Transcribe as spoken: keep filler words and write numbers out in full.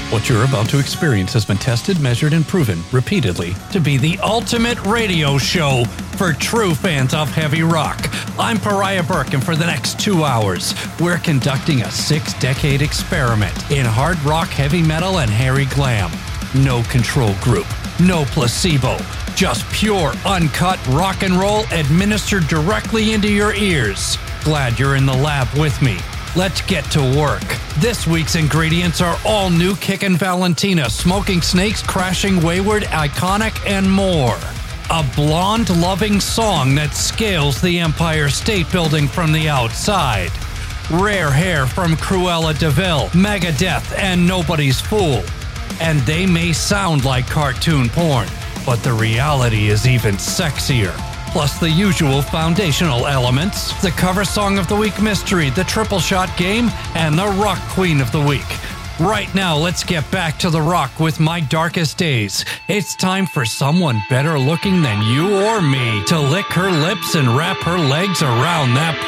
What you're about to experience has been tested, measured, and proven repeatedly to be the ultimate radio show for true fans of heavy rock. I'm Pariah Burke, and for the next two hours, we're conducting a six-decade experiment in hard rock, heavy metal, and hairy glam. No control group, no placebo, just pure, uncut rock and roll administered directly into your ears. Glad you're in the lab with me. Let's get to work. This week's ingredients are all new Kickin' Valentina, Smoking Snakes, Crashing Wayward, Iconic, and more. A blonde-loving song that scales the Empire State Building from the outside. Rare Hair from Cruella de Vil, Megadeth, and Nobody's Fool. And they may sound like cartoon porn, but the reality is even sexier. Plus the usual foundational elements, the cover song of the week mystery, the triple shot game, and the rock queen of the week. Right now, let's get back to the rock with My Darkest Days. It's time for someone better looking than you or me to lick her lips and wrap her legs around that